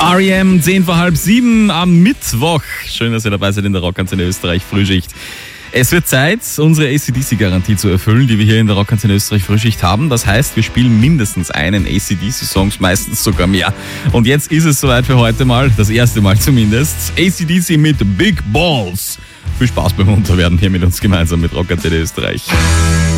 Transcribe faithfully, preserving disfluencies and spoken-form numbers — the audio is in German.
R E M, zehn vor halb sieben am Mittwoch. Schön, dass ihr dabei seid in der Rockantenne Österreich Frühschicht. Es wird Zeit, unsere A C D C-Garantie zu erfüllen, die wir hier in der Rockantenne Österreich Frühschicht haben. Das heißt, wir spielen mindestens einen A C D C-Song, meistens sogar mehr. Und jetzt ist es soweit für heute mal, das erste Mal zumindest, A C D C mit Big Balls. Viel Spaß beim Unterwerden hier mit uns gemeinsam mit Rockantenne Österreich.